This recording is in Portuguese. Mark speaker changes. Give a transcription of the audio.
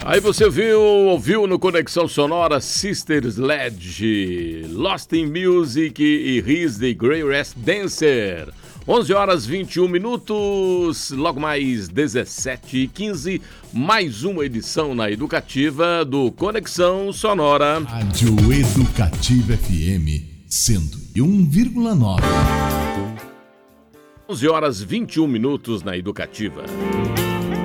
Speaker 1: Aí você ouviu no Conexão Sonora Sister Sledge, Lost in Music e He's the Greatest Dancer. 11 horas 21 minutos, logo mais 17h15, mais uma edição na Educativa do Conexão Sonora.
Speaker 2: Rádio Educativa FM 101,9.
Speaker 1: 11 horas 21 minutos na Educativa.